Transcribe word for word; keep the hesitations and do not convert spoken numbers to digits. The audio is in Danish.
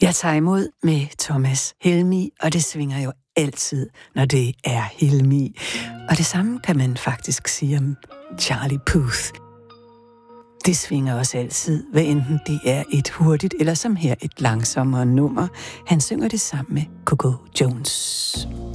Jeg tager imod med Thomas Helmig, og det svinger jo altid, når det er Helmig. Og det samme kan man faktisk sige om Charlie Puth. Det svinger også altid, hvad enten det er et hurtigt eller som her et langsommere nummer. Han synger det sammen med Coco Jones.